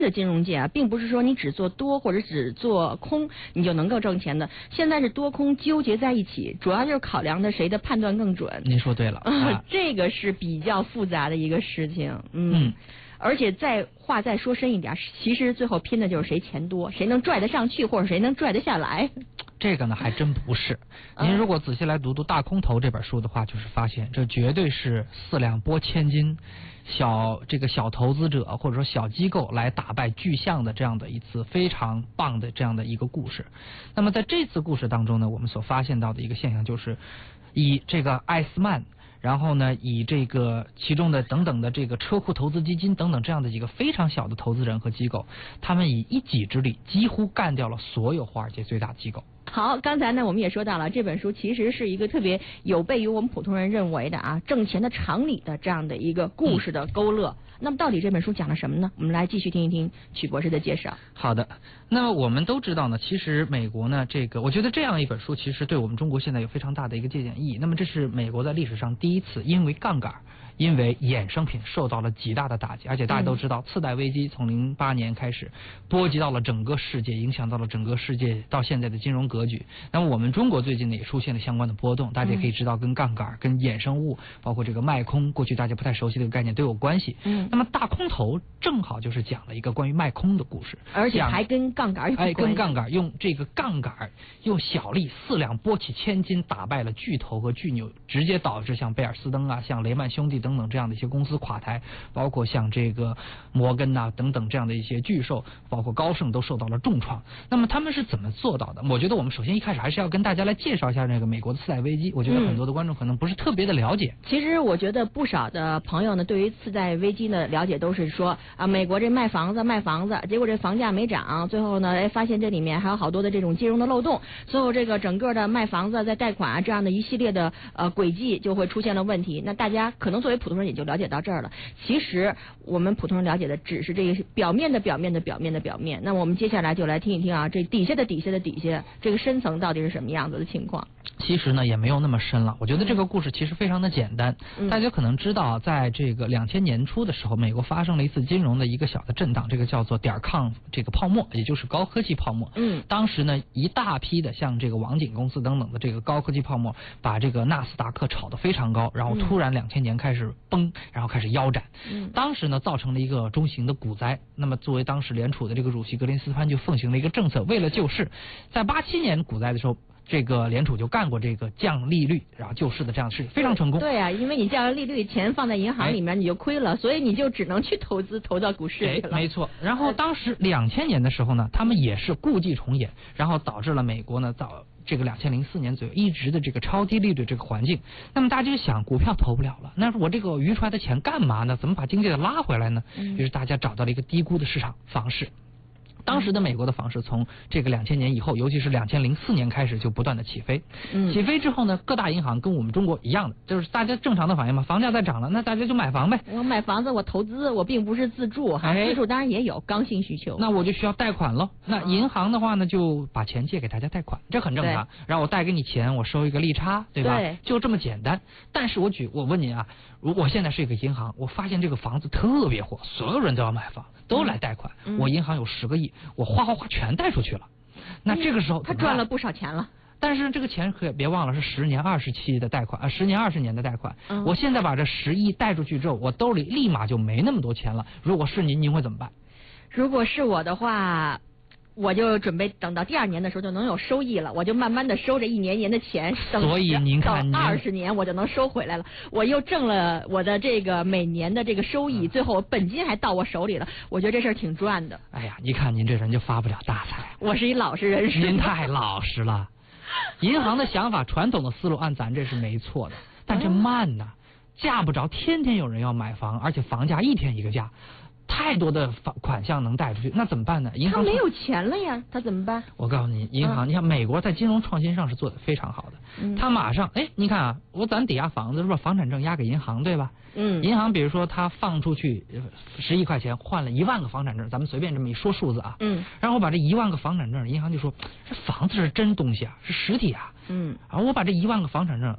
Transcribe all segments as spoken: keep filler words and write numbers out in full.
的金融界啊，并不是说你只做多或者只做空你就能够挣钱的。现在是多空纠结在一起，主要就是考量的谁的判断更准。 您说对了，啊、 这个是比较复杂的一个事情。嗯。嗯，而且再话再说深一点，其实最后拼的就是谁钱多，谁能拽得上去，或者谁能拽得下来。 这个呢还真不是。您如果仔细来读读《大空头》这本书的话，就是发现这绝对是四两拨千斤，小这个小投资者或者说小机构来打败巨象的这样的一次非常棒的这样的一个故事。那么在这次故事当中呢，我们所发现到的一个现象就是，以这个艾斯曼。然后呢，以这个其中的等等的这个车库投资基金等等这样的一个非常小的投资人和机构，他们以一己之力几乎干掉了所有华尔街最大的机构。 好，刚才呢我们也说到了，这本书其实是一个特别有悖于我们普通人认为的啊挣钱的常理的这样的一个故事的勾勒。嗯、那么到底这本书讲了什么呢？我们来继续听一听曲博士的介绍。 好的，那么我们都知道呢，其实美国呢这个，我觉得这样一本书其实对我们中国现在有非常大的一个借鉴意义。那么这是美国在历史上第一次因为杠杆。因为衍生品受到了极大的打击，而且大家都知道，次贷危机从零八年开始波及到了整个世界，影响到了整个世界到现在的金融格局。那么我们中国最近呢也出现了相关的波动，大家也可以知道跟杠杆、跟衍生物，包括这个卖空，过去大家不太熟悉的概念都有关系。嗯。那么大空头正好就是讲了一个关于卖空的故事， 而且还跟杠杆有关系。 哎，跟杠杆用这个杠杆用小力四两拨起千斤，打败了巨头和巨牛，直接导致像贝尔斯登啊、像雷曼兄弟等等这样的一些公司垮台，包括像这个摩根呐、啊、等等这样的一些巨兽，包括高盛都受到了重创。那么他们是怎么做到的？我觉得我们首先一开始还是要跟大家来介绍一下那个美国的次贷危机。我觉得很多的观众可能不是特别的了解。 嗯、其实我觉得不少的朋友呢，对于次贷危机的了解都是说啊，美国这卖房子卖房子，结果这房价没涨，最后呢，哎，发现这里面还有好多的这种金融的漏洞，最后这个整个的卖房子再贷款啊这样的一系列的呃轨迹就会出现了问题。那大家可能作为普通人也就了解到这儿了。其实我们普通人了解的只是这个表面的表面的表面的表面。那我们接下来就来听一听啊，这底下的底下的底下，这个深层到底是什么样子的情况？ 其实呢也没有那么深了，我觉得这个故事其实非常的简单。嗯、大家可能知道，在这个两千年初的时候，美国发生了一次金融的一个小的震荡，这个叫做点抗这个泡沫，也就是高科技泡沫。嗯，当时呢一大批的像这个网景公司等等的这个高科技泡沫，把这个纳斯达克炒得非常高，然后突然两千年开始崩，然后开始腰斩。嗯，当时呢造成了一个中型的股灾。那么作为当时联储的这个主席格林斯潘就奉行了一个政策，为了救市，在八七年股灾的时候，这个联储就干过这个降利率然后救市的这样的事，非常成功。 对啊，因为你降了利率，钱放在银行里面你就亏了，哎、所以你就只能去投资投到股市里了。 哎，没错。然后当时两千年的时候呢，他们也是故伎重演，然后导致了美国呢到这个两千零四年左右一直的这个超低利率这个环境。那么大家就想，股票投不了了，那我这个余出来的钱干嘛呢？怎么把经济的拉回来呢？嗯、于是大家找到了一个低估的市场，房市。当时的美国的房市从这个两千年以后，尤其是两千零四年开始就不断的起飞。嗯，起飞之后呢，各大银行跟我们中国一样的，就是大家正常的反应嘛，房价在涨了，那大家就买房呗。 我买房子，我投资，我并不是自住哈，哎、自住当然也有刚性需求。 那我就需要贷款喽。那银行的话呢，就把钱借给大家贷款，这很正常。然后我贷给你钱，我收一个利差，对吧？对，就这么简单。但是我举我问您啊，如果我现在是一个银行，我发现这个房子特别火，所有人都要买房，都来贷款，嗯、我银行有十个亿。我哗哗哗全贷出去了，那这个时候、 嗯、他赚了不少钱了。 但是这个钱可别忘了是十年二十期的贷款啊，十年二十年的贷款。嗯、我现在把这十亿贷出去之后，我兜里立马就没那么多钱了。如果是您，您会怎么办？ 如果是我的话，我就准备等到第二年的时候就能有收益了，我就慢慢的收着一年年的钱， 所以您看， 到二十年我就能收回来了，我又挣了我的这个每年的这个收益，嗯、最后本金还到我手里了，我觉得这事儿挺赚的。 哎呀，你看您这人就发不了大财。 我是一老实人士。 您太老实了。银行的想法，传统的思路按咱这是没错的，但这慢呐，架不着天天有人要买房，而且房价一天一个价。太多的款项能贷出去，那怎么办呢？银行他没有钱了呀，他怎么办？ 我告诉你，银行，嗯、你看美国在金融创新上是做的非常好的。嗯、他马上，哎，你看啊，我咱抵押房子是不是房产证押给银行，对吧？嗯。银行比如说他放出去十亿块钱换了一万个房产证，咱们随便这么一说数字啊。嗯。然后我把这一万个房产证，银行就说这房子是真东西啊，是实体啊。嗯。然后我把这一万个房产证，咱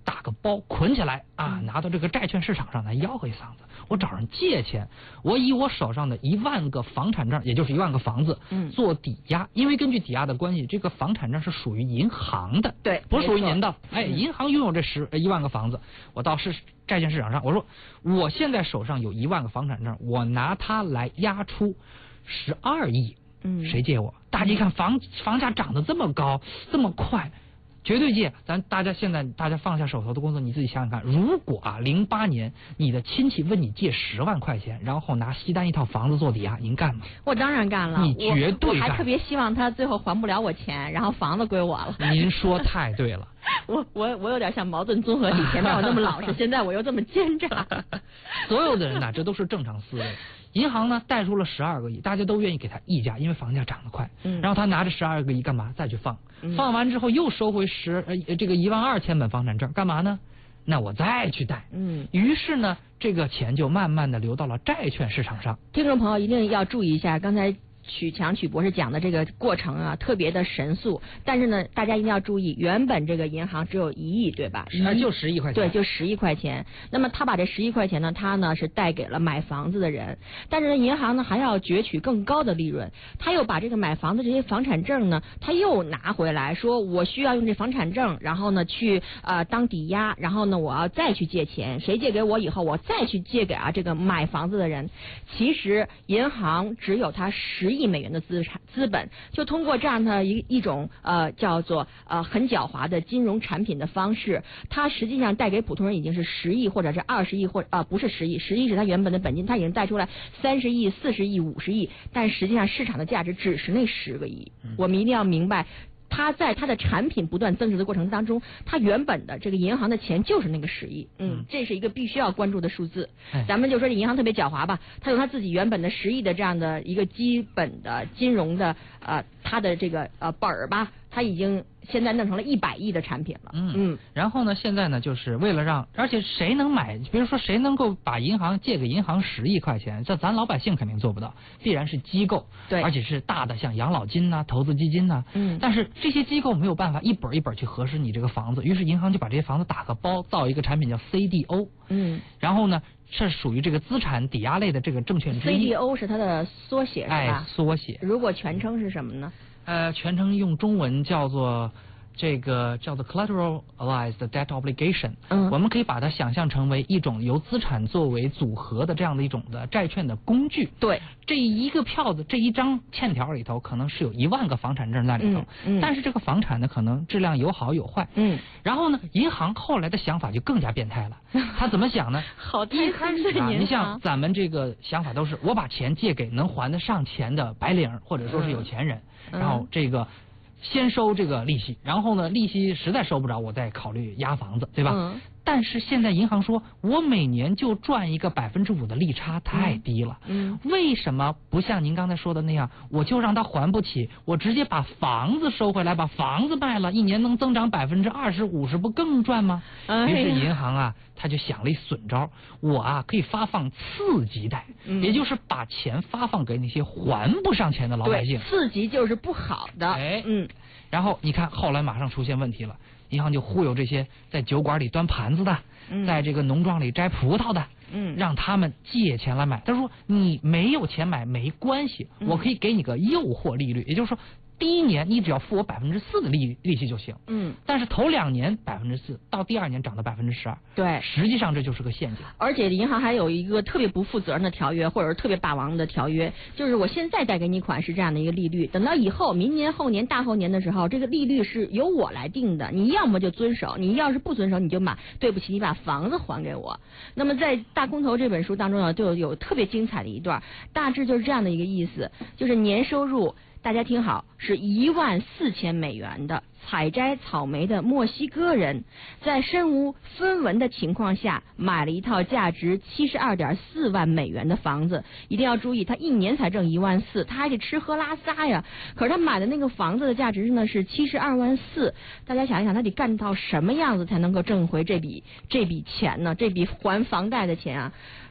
打个包捆起来啊，拿到这个债券市场上来吆喝一嗓子，我找人借钱，我以我手上的一万个房产证，也就是一万个房子，嗯，做抵押，因为根据抵押的关系，这个房产证是属于银行的， 对， 不是属于您的。哎，银行拥有这十一万个房子，我到市债券市场上，我说我现在手上有一万个房产证，我拿它来押出十二亿，嗯，谁借我？大家一看房房价涨得这么高，这么快。绝对借，咱大家现在大家放下手头的工作，你自己想想看，如果啊零八年你的亲戚问你借十万块钱，然后拿西单一套房子做抵押，您干吗？ 我当然干了， 你绝对干。 我还特别希望他最后还不了我钱，然后房子归我了。 您说太对了。 我我我有点像矛盾综合体，前面我那么老实，现在我又这么奸诈。 所有的人呐，这都是正常思维。银行呢贷出了十二个亿，大家都愿意给他溢价，因为房价涨得快。嗯，然后他拿着十二个亿干嘛？再去放，嗯、放完之后又收回十呃这个一万二千本房产证，干嘛呢？那我再去贷。嗯，于是呢，这个钱就慢慢的流到了债券市场上。 听众朋友一定要注意一下，刚才曲强曲博士讲的这个过程啊，特别的神速。但是呢，大家一定要注意，原本这个银行只有一亿，对吧？ 啊，就十亿块钱。 对，就十亿块钱。那么他把这十亿块钱呢，他呢是贷给了买房子的人，但是呢，银行呢还要攫取更高的利润，他又把这个买房子这些房产证呢，他又拿回来，说我需要用这房产证，然后呢去呃当抵押，然后呢我要再去借钱，谁借给我以后，我再去借给啊这个买房子的人。其实银行只有他十亿美元的资产资本，就通过这样的一一种呃叫做呃很狡猾的金融产品的方式，它实际上带给普通人已经是十亿或者是二十亿或啊、呃、不是十亿，十亿是它原本的本金，它已经贷出来三十亿、四十亿、五十亿，但实际上市场的价值只是那十个亿。嗯、我们一定要明白。它在它的产品不断增值的过程当中，它原本的这个银行的钱就是那个十亿，嗯，这是一个必须要关注的数字。咱们就说这银行特别狡猾吧，它用它自己原本的十亿的这样的一个基本的金融的呃它的这个呃本儿吧，它已经现在弄成了一百亿的产品了。 嗯嗯。然后呢，现在呢，就是为了让，而且谁能买？比如说谁能够把银行借给银行十亿块钱？这咱老百姓肯定做不到，必然是机构， 对， 而且是大的，像养老金呐、啊、投资基金呐、啊。嗯。但是这些机构没有办法一本一本去核实你这个房子，于是银行就把这些房子打个包，造一个产品叫 C D O。嗯。然后呢，是属于这个资产抵押类的这个证券之一。 C D O 是它的缩写是吧？ 哎，缩写。 如果全称是什么呢？ 呃，全称用中文叫做这个叫做 collateralized debt obligation。嗯，我们可以把它想象成为一种由资产作为组合的这样的一种的债券的工具。 对， 这一个票子，这一张欠条里头可能是有一万个房产证在里头，嗯嗯、但是这个房产呢，可能质量有好有坏。嗯，然后呢，银行后来的想法就更加变态了。他怎么想呢？ 好一开始啊，你像咱们这个想法都是，我把钱借给能还得上钱的白领或者说是有钱人，嗯、然后这个。先收这个利息，然后呢，利息实在收不着，我再考虑押房子，对吧？嗯。但是现在银行说，我每年就赚一个百分之五的利差，太低了。嗯。为什么不像您刚才说的那样，我就让他还不起，我直接把房子收回来，把房子卖了，一年能增长百分之二十五十，不更赚吗？哎、于是银行啊，他就想了一损招，我啊可以发放次级贷，嗯、也就是把钱发放给那些还不上钱的老百姓。 次级就是不好的。 哎，嗯。然后你看，后来马上出现问题了，银行就忽悠这些在酒馆里端盘子的，嗯、在这个农庄里摘葡萄的，嗯，让他们借钱来买。他说你没有钱买没关系，嗯、我可以给你个诱惑利率，也就是说。第一年你只要付我百分之四的利利息就行，嗯，但是头两年百分之四，到第二年涨到百分之十二， 对， 实际上这就是个陷阱。 而且银行还有一个特别不负责任的条约，或者是特别霸王的条约，就是我现在贷给你款是这样的一个利率，等到以后明年、后年、大后年的时候，这个利率是由我来定的，你要么就遵守，你要是不遵守，你就把对不起，你把房子还给我。那么在《大空头》这本书当中呢，就有特别精彩的一段，大致就是这样的一个意思，就是年收入。大家听好，是一万四千美元的采摘草莓的墨西哥人，在身无分文的情况下买了一套价值七十二点四万美元的房子。一定要注意，他一年才挣一万四，他还得吃喝拉撒呀。可是他买的那个房子的价值呢是七十二万四。大家想一想，他得干到什么样子才能够挣回这笔这笔钱呢？这笔还房贷的钱啊！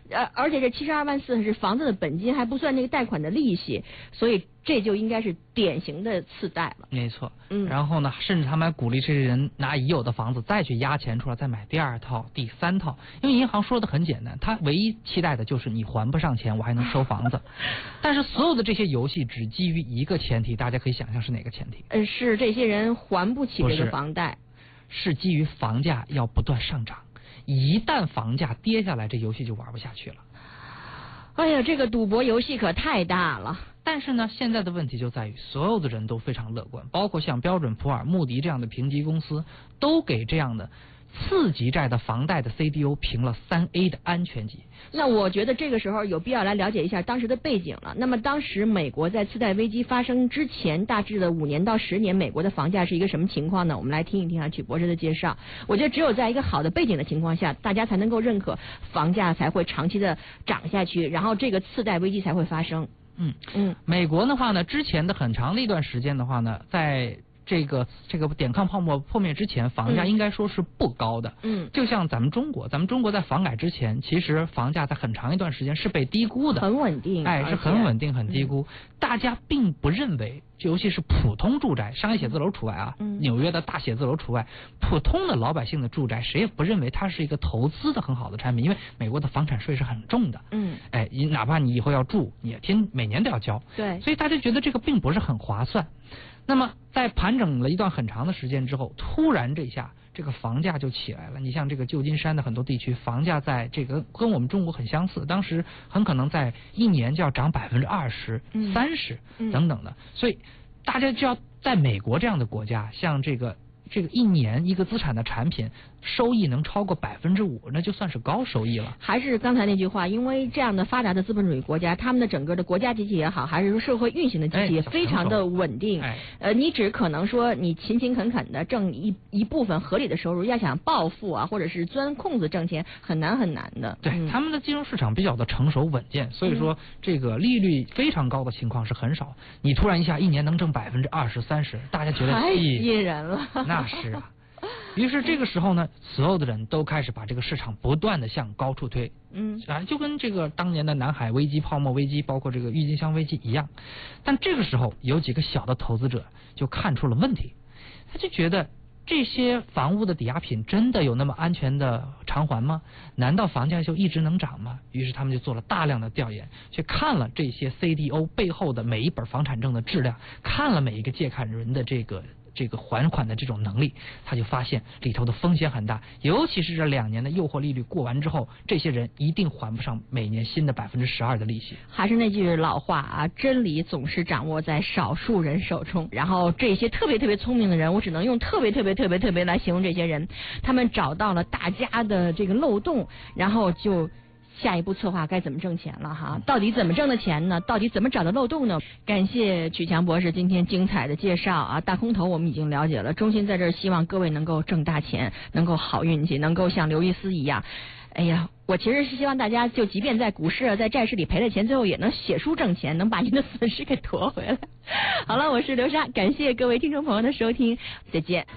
呃，而且这七十二万四是房子的本金，还不算这个贷款的利息，所以这就应该是典型的次贷了。 没错， 嗯， 然后呢，甚至他们还鼓励这些人拿已有的房子再去押钱出来，再买第二套、第三套，因为银行说的很简单，他唯一期待的就是你还不上钱，我还能收房子。但是所有的这些游戏只基于一个前提，大家可以想象是哪个前提？ 呃，是这些人还不起这个房贷， 是基于房价要不断上涨，一旦房价跌下来，这游戏就玩不下去了。 哎呀，这个赌博游戏可太大了。 但是呢，现在的问题就在于，所有的人都非常乐观，包括像标准普尔、穆迪这样的评级公司，都给这样的次级债的房贷的 C D O 评了三 A 的安全级。 那我觉得这个时候有必要来了解一下当时的背景了。那么当时美国在次贷危机发生之前，大致的五年到十年，美国的房价是一个什么情况呢？我们来听一听啊，曲博士的介绍。我觉得只有在一个好的背景的情况下，大家才能够认可房价才会长期的涨下去，然后这个次贷危机才会发生。 嗯嗯， 美国的话呢，之前的很长的一段时间的话呢，在这个这个点抗泡沫破灭之前，房价应该说是不高的。 嗯， 就像咱们中国，咱们中国在房改之前，其实房价在很长一段时间是被低估的， 很稳定， 哎，是很稳定，很低估。嗯、大家并不认为，尤其是普通住宅，商业写字楼除外啊， 嗯、 纽约的大写字楼除外，普通的老百姓的住宅，谁也不认为它是一个投资的很好的产品，因为美国的房产税是很重的。 嗯， 哎，你哪怕你以后要住，你也天每年都要交。 对， 所以大家觉得这个并不是很划算。那么在盘整了一段很长的时间之后，突然这下这个房价就起来了。你像这个旧金山的很多地区，房价在这个跟我们中国很相似，当时很可能在一年就要涨百分之二十、三十等等的。所以大家就要在美国这样的国家，像这个这个一年一个资产的产品收益能超过百分之五，那就算是高收益了。 还是刚才那句话，因为这样的发达的资本主义国家，他们的整个的国家机器也好，还是说社会运行的机器也非常的稳定。 哎、 呃，你只可能说你勤勤恳恳的挣一一部分合理的收入，要想暴富啊，或者是钻空子挣钱，很难很难的。 对、嗯，他们的金融市场比较的成熟稳健，所以说、嗯、这个利率非常高的情况是很少。你突然一下一年能挣百分之二十、三十，大家觉得太吸引人了。 那是啊。于是这个时候呢，所有的人都开始把这个市场不断的向高处推， 嗯， 啊，就跟这个当年的南海危机、泡沫危机，包括这个郁金香危机一样。但这个时候有几个小的投资者就看出了问题，他就觉得这些房屋的抵押品真的有那么安全的偿还吗？难道房价就一直能涨吗？于是他们就做了大量的调研，去看了这些 C D O 背后的每一本房产证的质量，看了每一个借款人的这个这个还款的这种能力，他就发现里头的风险很大，尤其是这两年的诱惑利率过完之后，这些人一定还不上每年新的百分之十二的利息。 还是那句老话啊，真理总是掌握在少数人手中。然后这些特别特别聪明的人，我只能用特别特别特别特别来形容这些人，他们找到了大家的这个漏洞，然后就下一步策划该怎么挣钱了哈？到底怎么挣的钱呢？到底怎么找的漏洞呢？感谢曲强博士今天精彩的介绍啊！大空头我们已经了解了，衷心在这儿希望各位能够挣大钱，能够好运气，能够像刘易斯一样。哎呀，我其实是希望大家就即便在股市、在债市里赔了钱，最后也能写书挣钱，能把您的损失给夺回来。好了，我是刘莎，感谢各位听众朋友的收听，再见。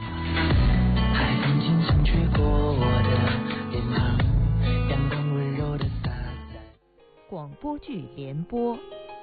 广播剧联播。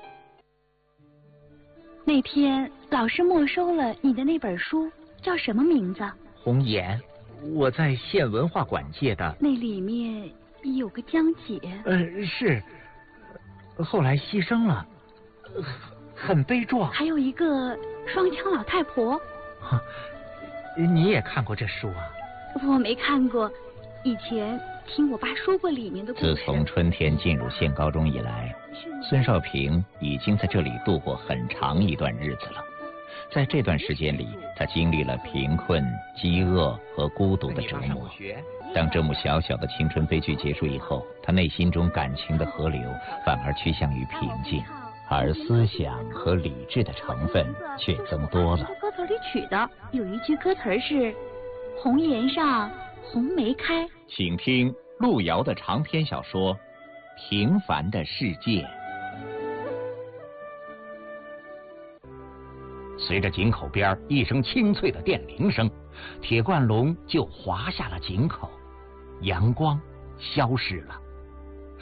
那天老师没收了你的那本书，叫什么名字？ 红颜，我在县文化馆借的。 那里面有个江姐。 呃，是，后来牺牲了，很悲壮。 还有一个双枪老太婆。 你也看过这书啊？ 我没看过，以前听我爸说过里面的故事。 自从春天进入县高中以来，孙少平已经在这里度过很长一段日子了。在这段时间里，他经历了贫困、饥饿和孤独的折磨。当这幕小小的青春悲剧结束以后，他内心中感情的河流反而趋向于平静，而思想和理智的成分却增多了。 歌词里取的有一句歌词是“红颜上红梅开”。 请听路遥的长篇小说《平凡的世界》。随着井口边一声清脆的电铃声，铁罐笼就滑下了井口，阳光消失了。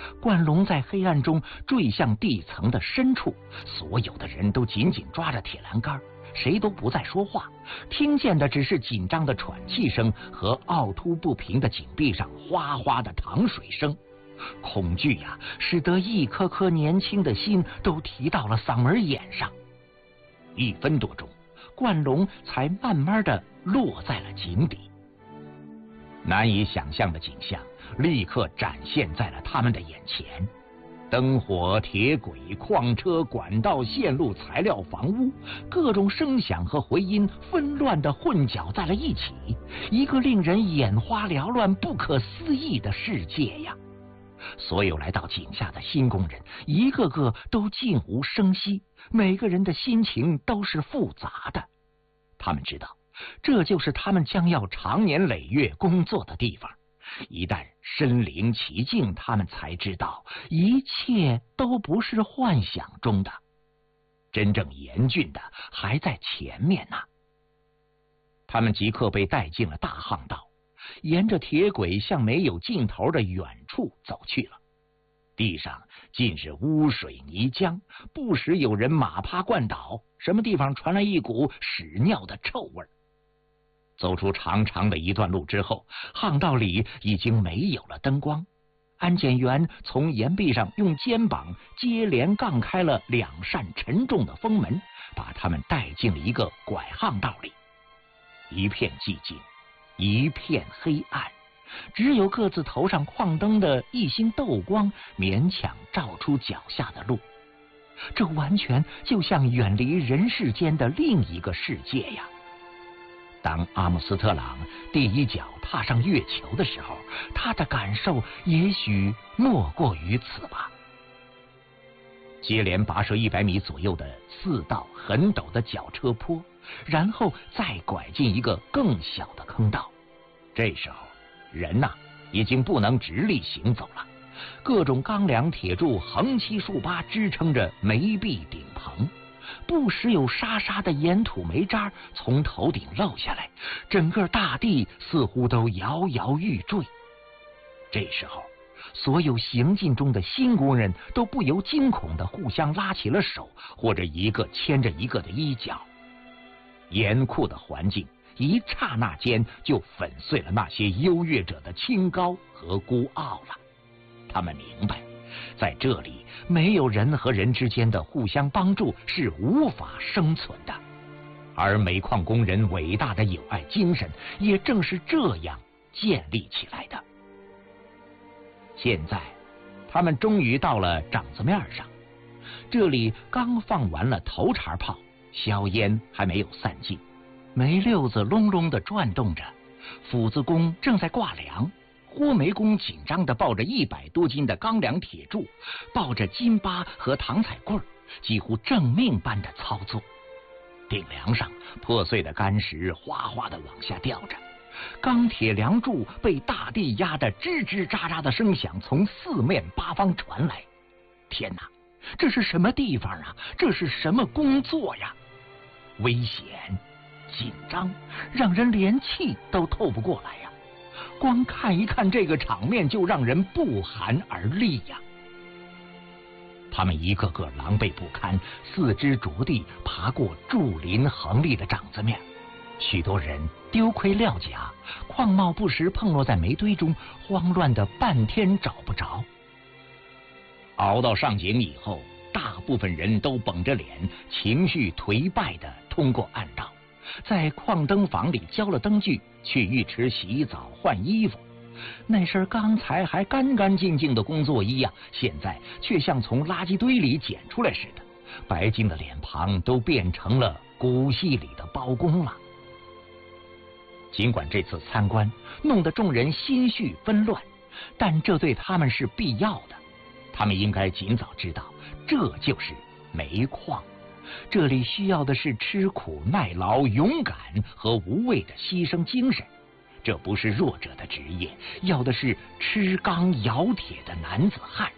冠龙在黑暗中坠向地层的深处，所有的人都紧紧抓着铁栏杆，谁都不再说话，听见的只是紧张的喘气声和凹凸不平的井壁上哗哗的淌水声。恐惧呀、啊，使得一颗颗年轻的心都提到了嗓门眼上。一分多钟，冠龙才慢慢的落在了井底。难以想象的景象立刻展现在了他们的眼前，灯火、铁轨、矿车、管道、线路、材料、房屋，各种声响和回音纷乱地混搅在了一起，一个令人眼花缭乱、不可思议的世界呀！所有来到井下的新工人，一个个都静无声息，每个人的心情都是复杂的。他们知道，这就是他们将要长年累月工作的地方。一旦身临其境，他们才知道一切都不是幻想中的，真正严峻的还在前面呢。他们即刻被带进了大巷道，沿着铁轨向没有尽头的远处走去了。地上尽是污水泥浆，不时有人马趴灌倒，什么地方传来一股屎尿的臭味。走出长长的一段路之后，巷道里已经没有了灯光。安检员从岩壁上用肩膀接连杠开了两扇沉重的封门，把他们带进了一个拐巷道里。一片寂静，一片黑暗，只有各自头上矿灯的一星斗光勉强照出脚下的路。这完全就像远离人世间的另一个世界呀！当阿姆斯特朗第一脚踏上月球的时候，他的感受也许莫过于此吧。接连跋涉一百米左右的四道很陡的脚车坡，然后再拐进一个更小的坑道。这时候人呐、啊、已经不能直立行走了，各种钢梁铁柱横七竖八支撑着煤壁顶棚，不时有沙沙的岩土煤渣从头顶漏下来，整个大地似乎都摇摇欲坠。这时候所有行进中的新工人都不由惊恐地互相拉起了手，或者一个牵着一个的衣角。严酷的环境一刹那间就粉碎了那些优越者的清高和孤傲了。他们明白，在这里没有人和人之间的互相帮助是无法生存的，而煤矿工人伟大的友爱精神也正是这样建立起来的。现在他们终于到了掌子面上，这里刚放完了头茬炮，硝烟还没有散尽，煤溜子隆隆地转动着，斧子工正在挂梁，豁煤工紧张地抱着一百多斤的钢梁铁柱，抱着金巴和糖彩棍，几乎正命般的操作。顶梁上破碎的干石哗哗地往下掉着，钢铁梁柱被大地压得吱吱喳喳的声响从四面八方传来。天哪，这是什么地方啊？这是什么工作呀？危险、紧张，让人连气都透不过来呀！光看一看这个场面就让人不寒而栗呀！他们一个个狼狈不堪，四肢着地爬过柱林横立的掌子面，许多人丢盔撂甲，矿帽不时碰落在煤堆中，慌乱的半天找不着。熬到上井以后，大部分人都绷着脸，情绪颓败的通过暗道，在矿灯房里交了灯具，去浴池洗澡换衣服。那身刚才还干干净净的工作衣呀、啊，现在却像从垃圾堆里捡出来似的，白净的脸庞都变成了骨隙里的包公了。尽管这次参观弄得众人心绪纷乱，但这对他们是必要的。他们应该尽早知道，这就是煤矿，这里需要的是吃苦耐劳、勇敢和无畏的牺牲精神。这不是弱者的职业，要的是吃钢咬铁的男子汉。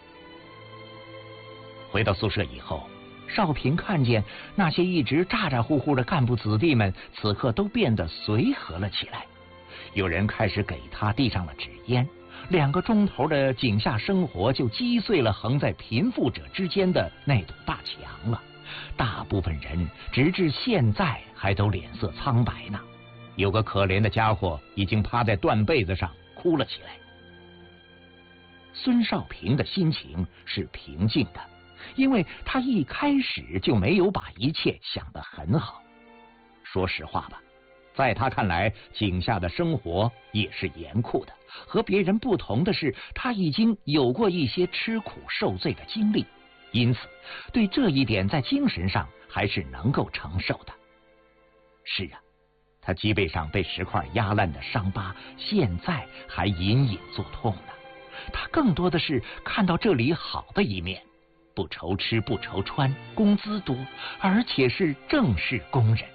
回到宿舍以后，少平看见那些一直咋咋呼呼的干部子弟们，此刻都变得随和了起来。有人开始给他递上了纸烟， 两个钟头的井下生活就击碎了横在贫富者之间的那堵大墙了。大部分人直至现在还都脸色苍白呢。有个可怜的家伙已经趴在断被子上哭了起来。孙少平的心情是平静的，因为他一开始就没有把一切想得很好。说实话吧，在他看来，井下的生活也是严酷的。和别人不同的是，他已经有过一些吃苦受罪的经历，因此对这一点在精神上还是能够承受的。是啊，他脊背上被石块压烂的伤疤现在还隐隐作痛呢。他更多的是看到这里好的一面，不愁吃不愁穿，工资多，而且是正式工人。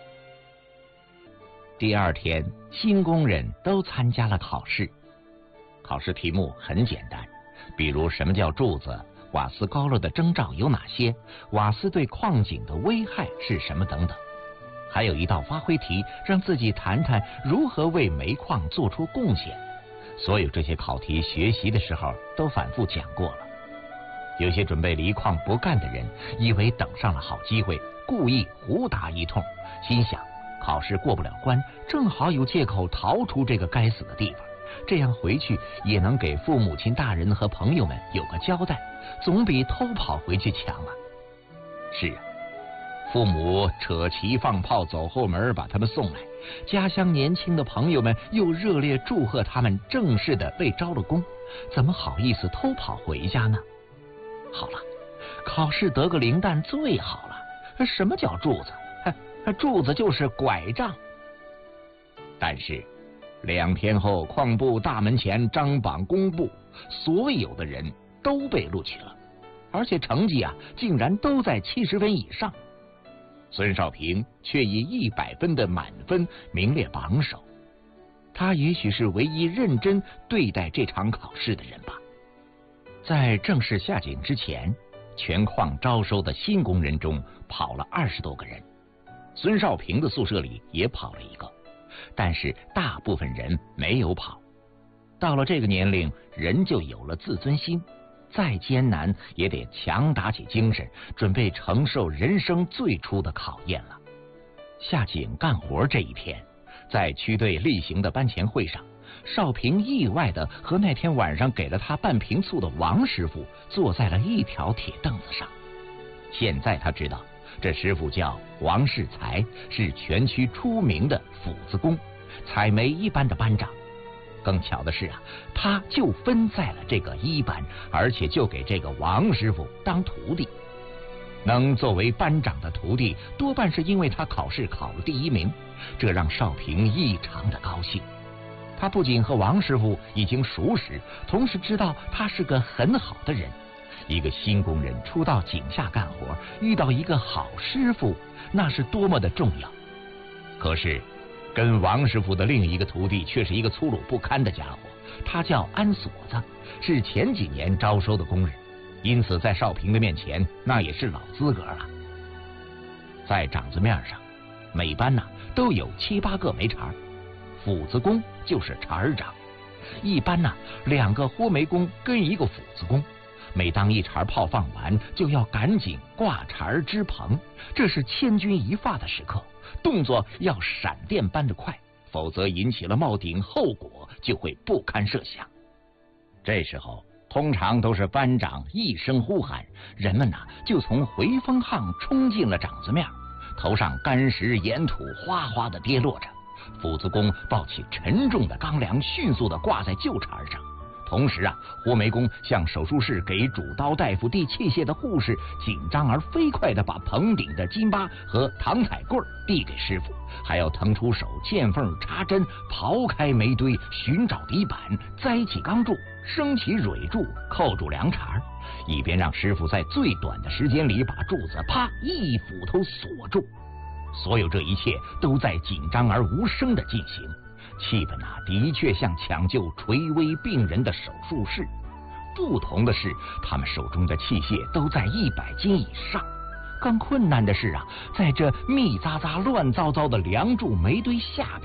第二天，新工人都参加了考试。考试题目很简单，比如什么叫柱子，瓦斯高了的征兆有哪些，瓦斯对矿井的危害是什么等等。还有一道发挥题，让自己谈谈如何为煤矿做出贡献。所有这些考题学习的时候都反复讲过了。有些准备离矿不干的人以为等上了好机会，故意胡答一通，心想考试过不了关，正好有借口逃出这个该死的地方，这样回去也能给父母亲大人和朋友们有个交代，总比偷跑回去强啊。是啊，父母扯旗放炮走后门把他们送来，家乡年轻的朋友们又热烈祝贺他们正式的被招了工，怎么好意思偷跑回家呢？好了，考试得个零蛋最好了。什么叫柱子？柱子就是拐杖。但是两天后，矿部大门前张榜公布，所有的人都被录取了，而且成绩啊竟然都在七十分以上。孙少平却以一百分的满分名列榜首。他也许是唯一认真对待这场考试的人吧。在正式下井之前，全矿招收的新工人中跑了二十多个人，孙少平的宿舍里也跑了一个，但是大部分人没有跑。到了这个年龄，人就有了自尊心，再艰难也得强打起精神，准备承受人生最初的考验了。下井干活这一天，在区队例行的班前会上，少平意外的和那天晚上给了他半瓶醋的王师傅坐在了一条铁凳子上。现在他知道，这师傅叫王世才，是全区出名的斧子工，采煤一班的班长。更巧的是啊，他就分在了这个一班，而且就给这个王师傅当徒弟。能作为班长的徒弟，多半是因为他考试考了第一名，这让少平异常的高兴。他不仅和王师傅已经熟识，同时知道他是个很好的人。一个新工人初到井下干活，遇到一个好师傅，那是多么的重要。可是跟王师傅的另一个徒弟却是一个粗鲁不堪的家伙，他叫安锁子，是前几年招收的工人，因此在少平的面前那也是老资格了。在长子面上，每班呢都有七八个煤茬，斧子工就是茬儿长。一般呢两个豁煤工跟一个斧子工，每当一茬炮放完，就要赶紧挂茬支棚，这是千钧一发的时刻，动作要闪电般的快，否则引起了冒顶，后果就会不堪设想。这时候通常都是班长一声呼喊，人们呐就从回风巷冲进了长子面，头上干石盐土哗哗的跌落着，斧子工抱起沉重的钢梁，迅速的挂在旧茬上。同时啊，豁煤工向手术室给主刀大夫递器械的护士紧张而飞快地把棚顶的金巴和糖彩棍递给师傅，还要腾出手见缝插针，刨开煤堆，寻找底板，栽起钢柱，升起蕊柱，扣住梁茬，以便让师傅在最短的时间里把柱子啪一斧头锁住。所有这一切都在紧张而无声地进行，气氛啊，的确像抢救垂危病人的手术室。不同的是，他们手中的器械都在一百斤以上。更困难的是啊，在这密匝匝乱糟糟的梁柱煤堆下边，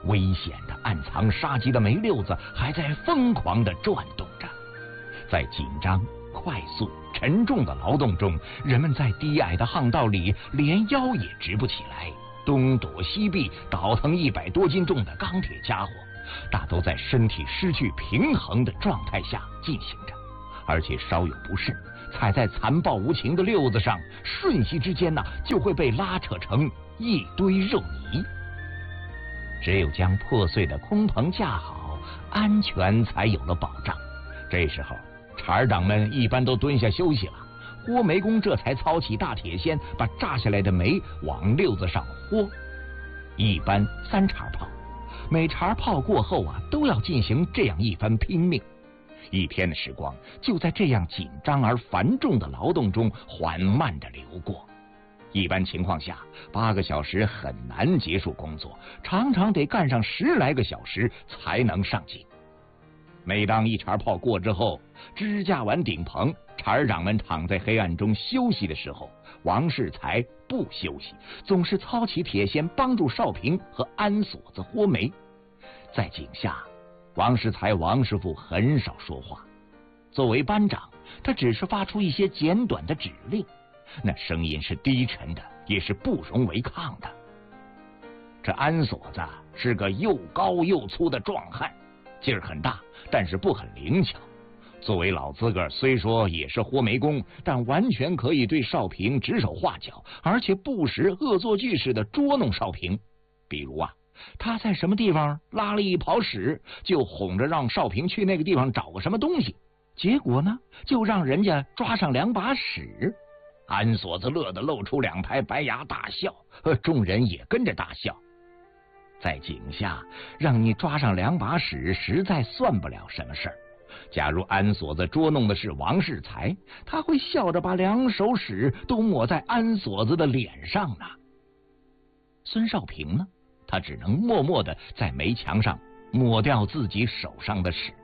危险的、暗藏杀机的煤溜子还在疯狂地转动着。在紧张、快速、沉重的劳动中，人们在低矮的巷道里连腰也直不起来，东躲西避，倒腾一百多斤重的钢铁家伙，大都在身体失去平衡的状态下进行着，而且稍有不慎，踩在残暴无情的溜子上，瞬息之间呢、啊，就会被拉扯成一堆肉泥。只有将破碎的空棚架好，安全才有了保障。这时候，茬长们一般都蹲下休息了，豁煤工这才操起大铁锨，把炸下来的煤往溜子上豁。一般三茬炮，每茬炮过后啊，都要进行这样一番拼命。一天的时光就在这样紧张而繁重的劳动中缓慢地流过。一般情况下，八个小时很难结束工作，常常得干上十来个小时才能上井。每当一茬炮过之后，支架完顶棚，茬长们躺在黑暗中休息的时候，王世才不休息，总是操起铁锨帮助少平和安锁子豁煤。在井下，王世才王师傅很少说话，作为班长，他只是发出一些简短的指令，那声音是低沉的，也是不容违抗的。这安锁子是个又高又粗的壮汉，劲儿很大，但是不很灵巧。作为老资格，虽说也是豁煤工，但完全可以对少平指手画脚，而且不时恶作剧似的捉弄少平。比如啊，他在什么地方拉了一泡屎，就哄着让少平去那个地方找个什么东西，结果呢，就让人家抓上两把屎。安锁子乐得露出两排白牙大笑，众人也跟着大笑。在井下让你抓上两把屎，实在算不了什么事儿。假如安锁子捉弄的是王世才，他会笑着把两手屎都抹在安锁子的脸上呢。孙少平呢，他只能默默地在煤墙上抹掉自己手上的屎。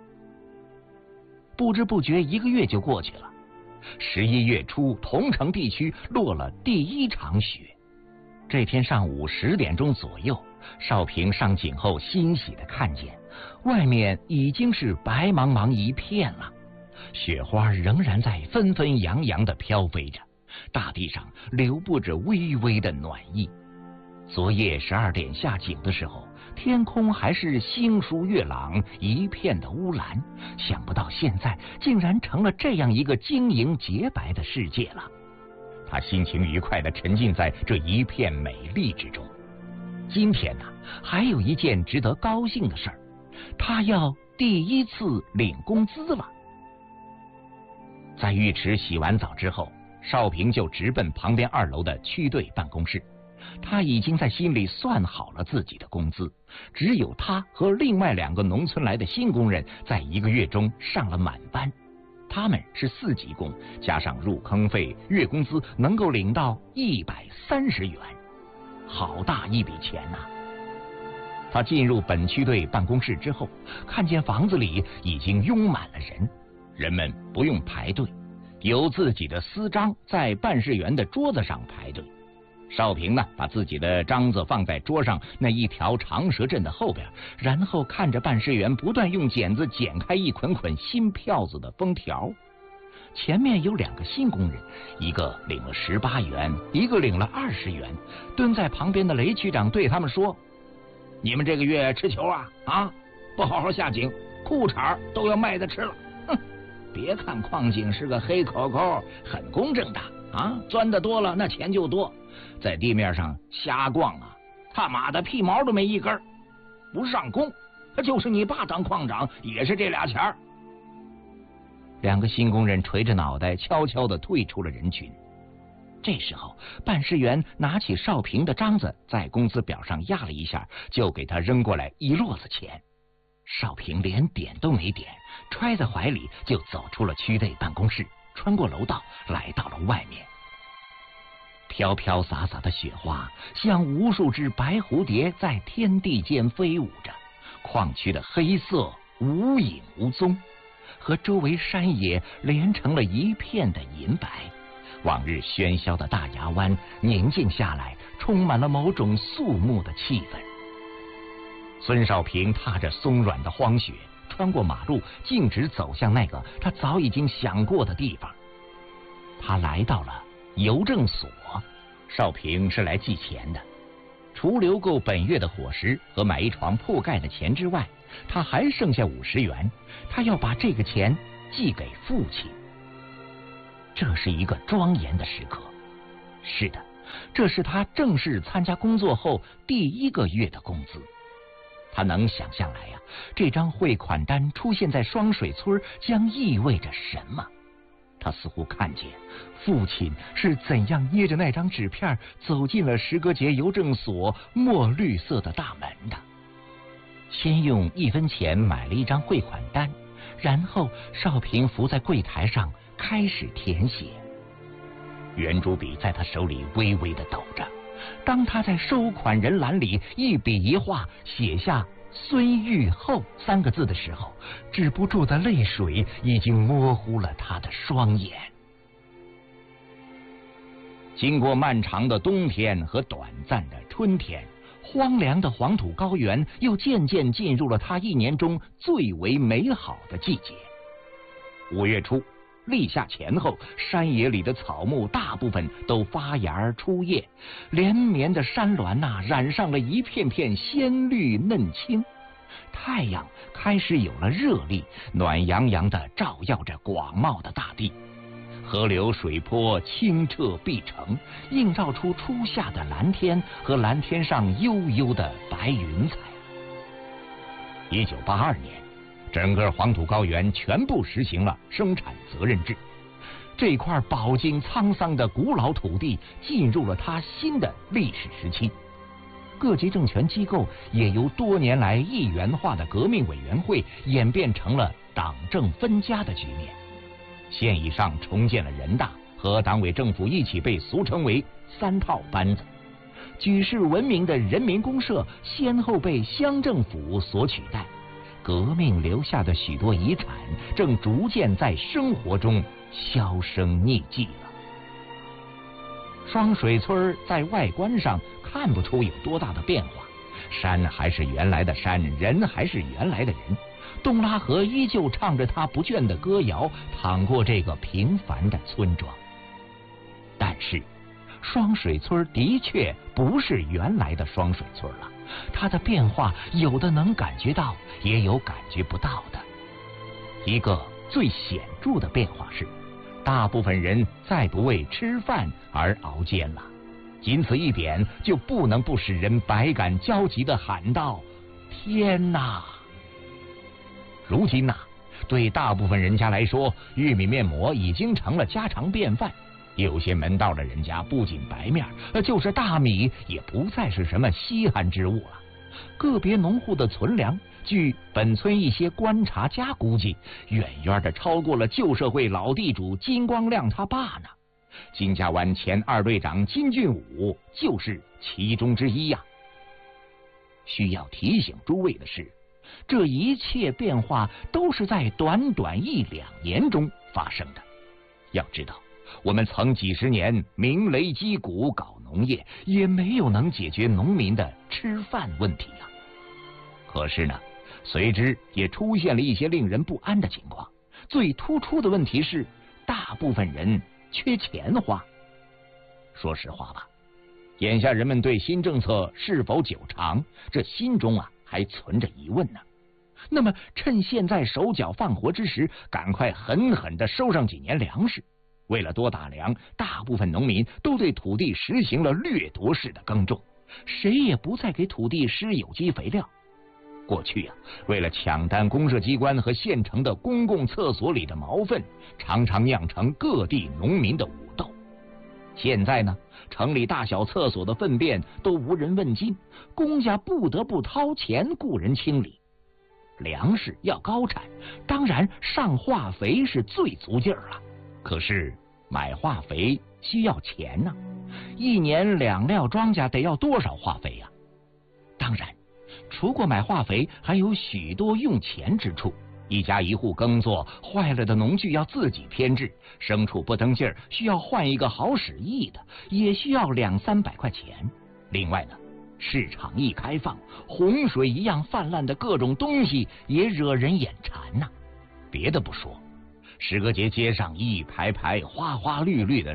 不知不觉一个月就过去了。十一月初，桐城地区落了第一场雪。这天上午十点钟左右，少平上井后欣喜地看见，外面已经是白茫茫一片了，雪花仍然在纷纷扬扬地飘飞着，大地上流布着微微的暖意。昨夜十二点下井的时候，天空还是星疏月朗，一片的乌蓝，想不到现在竟然成了这样一个晶莹洁白的世界了。他心情愉快地沉浸在这一片美丽之中。今天呢、啊，还有一件值得高兴的事儿，他要第一次领工资了。在浴池洗完澡之后，少平就直奔旁边二楼的区队办公室。他已经在心里算好了自己的工资，只有他和另外两个农村来的新工人在一个月中上了满班。他们是四级工，加上入坑费，月工资能够领到一百三十元，好大一笔钱呐、啊！他进入本区队办公室之后，看见房子里已经拥满了人，人们不用排队，有自己的私章在办事员的桌子上排队。少平呢，把自己的章子放在桌上那一条长蛇阵的后边，然后看着办事员不断用剪子剪开一捆捆新票子的封条。前面有两个新工人，一个领了十八元，一个领了二十元。蹲在旁边的雷区长对他们说：“你们这个月吃球啊啊！不好好下井，裤衩都要卖的吃了。哼！别看矿井是个黑口口，很公正的啊，钻的多了那钱就多。在地面上瞎逛啊，他妈的屁毛都没一根，不上工，就是你爸当矿长也是这俩钱儿。”两个新工人垂着脑袋，悄悄地退出了人群。这时候，办事员拿起少平的章子，在工资表上压了一下，就给他扔过来一摞子钱。少平连点都没点，揣在怀里就走出了区队办公室，穿过楼道，来到了外面。飘飘洒洒的雪花像无数只白蝴蝶在天地间飞舞着，矿区的黑色无影无踪，和周围山野连成了一片的银白。往日喧嚣的大牙湾宁静下来，充满了某种肃穆的气氛。 孙少平踏着松软的荒雪，穿过马路，径直走向那个他早已经想过的地方。他来到了邮政所。少平是来寄钱的，除留够本月的伙食和买一床铺盖的钱之外，他还剩下五十元。他要把这个钱寄给父亲。这是一个庄严的时刻。是的，这是他正式参加工作后第一个月的工资。他能想象来呀、啊，这张汇款单出现在双水村将意味着什么？他似乎看见父亲是怎样捏着那张纸片走进了石圪节邮政所墨绿色的大门的。先用一分钱买了一张汇款单，然后少平伏在柜台上开始填写。圆珠笔在他手里微微的抖着。当他在收款人栏里一笔一画写下孙玉厚三个字的时候，止不住的泪水已经模糊了他的双眼。经过漫长的冬天和短暂的春天，荒凉的黄土高原又渐渐进入了他一年中最为美好的季节。五月初立夏前后，山野里的草木大部分都发芽出叶，连绵的山峦呐、啊、染上了一片片鲜绿嫩青。太阳开始有了热力，暖洋洋地照耀着广袤的大地。河流水波清澈碧澄，映照出初夏的蓝天和蓝天上悠悠的白云彩。一九八二年，整个黄土高原全部实行了生产责任制，这块饱经沧桑的古老土地进入了它新的历史时期。各级政权机构也由多年来一元化的革命委员会演变成了党政分家的局面。县以上重建了人大，和党委政府一起被俗称为三套班子。举世闻名的人民公社先后被乡政府所取代。革命留下的许多遗产正逐渐在生活中销声匿迹了。双水村在外观上看不出有多大的变化，山还是原来的山，人还是原来的人。东拉河依旧唱着他不倦的歌谣，淌过这个平凡的村庄。但是，双水村的确不是原来的双水村了。它的变化有的能感觉到，也有感觉不到的。一个最显著的变化是，大部分人再不为吃饭而熬煎了。仅此一点，就不能不使人百感交集地喊道：“天哪！”如今呐、啊，对大部分人家来说，玉米面膜已经成了家常便饭。有些门道的人家，不仅白面，就是大米也不再是什么稀罕之物了。个别农户的存粮，据本村一些观察家估计，远远的超过了旧社会老地主金光亮他爸呢。金家湾前二队长金俊武就是其中之一呀、啊。需要提醒诸位的是，这一切变化都是在短短一两年中发生的。要知道，我们曾几十年鸣雷击鼓搞农业，也没有能解决农民的吃饭问题啊。可是呢，随之也出现了一些令人不安的情况。最突出的问题是，大部分人缺钱花。说实话吧，眼下人们对新政策是否久长，这心中啊还存着疑问呢。那么趁现在手脚放活之时，赶快狠狠地收上几年粮食。为了多打粮，大部分农民都对土地实行了掠夺式的耕种，谁也不再给土地施有机肥料。过去啊，为了抢占公社机关和县城的公共厕所里的毛粪，常常酿成各地农民的武斗。现在呢，城里大小厕所的粪便都无人问津，公家不得不掏钱雇人清理。粮食要高产，当然上化肥是最足劲儿了。可是买化肥需要钱呢、啊，一年两料庄稼得要多少化肥呀、啊？当然，除过买化肥，还有许多用钱之处。一家一户耕作，坏了的农具要自己添置，牲畜不登劲儿，需要换一个好使役的，也需要两三百块钱。另外呢， 市场一开放，洪水一样泛滥的各种东西也惹人眼馋呐、啊。别的不说，石歌节街上一排排花花绿绿的